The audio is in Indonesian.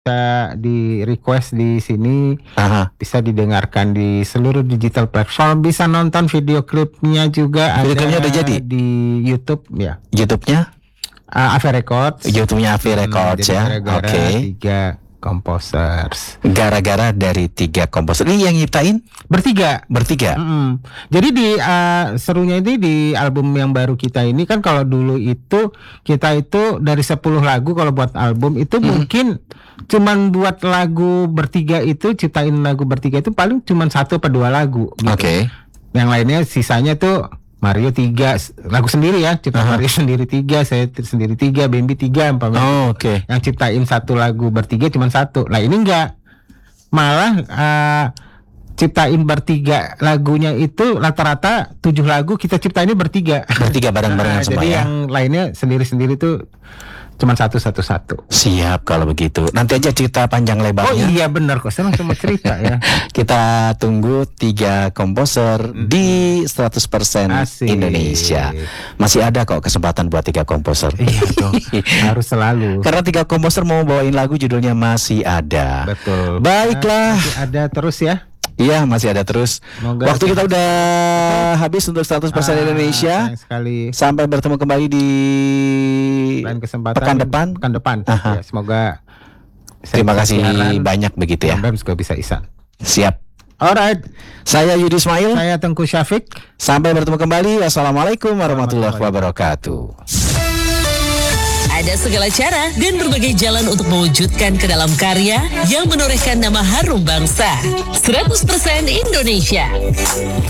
bisa di request di sini, bisa didengarkan di seluruh digital platform, bisa nonton video klipnya juga. Video klipnya udah jadi di YouTube ya. YouTube-nya? AV Records. YouTube-nya AV Records ya. Oke. 3 Composers. Gara-gara dari 3 komposer. Ini yang nyiptain bertiga. Jadi di serunya ini di album yang baru kita ini kan, kalau dulu itu kita itu dari 10 lagu kalau buat album itu mungkin cuman buat lagu bertiga itu, ciptain lagu bertiga itu paling cuman 1 atau 2 lagu gitu. Oke. Yang lainnya sisanya tuh Mario 3 lagu sendiri ya, cipta Mario sendiri 3, saya sendiri 3, Bambi 3, Oke. Yang ciptain 1 lagu bertiga cuma 1. Nah ini enggak, malah ciptain bertiga lagunya itu rata-rata 7 lagu kita ciptain bertiga bareng-bareng semua jadi ya. Yang lainnya sendiri-sendiri tuh cuma satu. Siap kalau begitu. Nanti aja cerita panjang lebarnya. Oh iya benar kok, saya langsung mau cerita ya. Kita tunggu 3 komposer di 100% Asik. Indonesia. Masih ada kok kesempatan buat 3 komposer. Iya dong, harus selalu. Karena 3 komposer mau bawain lagu judulnya Masih Ada. Betul. Baiklah. Masih ada terus ya. Iya, masih ada terus. Waktu kita udah habis untuk 100% Indonesia. Sekali. Sampai bertemu kembali di pekan depan. Ya, semoga. Terima kasih banyak begitu ya. Bam juga bisa Isan. Siap. Alright. Saya Yudi Ismail. Saya Tengku Syafiq. Sampai bertemu kembali. Wassalamualaikum warahmatullahi wabarakatuh. Ada segala cara dan berbagai jalan untuk mewujudkan ke dalam karya yang menorehkan nama harum bangsa. 100% Indonesia.